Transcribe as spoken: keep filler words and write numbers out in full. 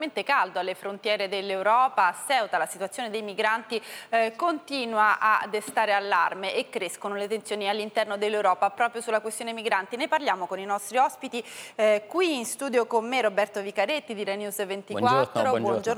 caldo alle frontiere dell'Europa. A Ceuta la situazione dei migranti eh, continua a destare allarme e crescono le tensioni all'interno dell'Europa proprio sulla questione migranti. Ne parliamo con i nostri ospiti, eh, qui in studio con me Roberto Vicaretti di Rai News ventiquattro. Buongiorno, buongiorno. Buongiorno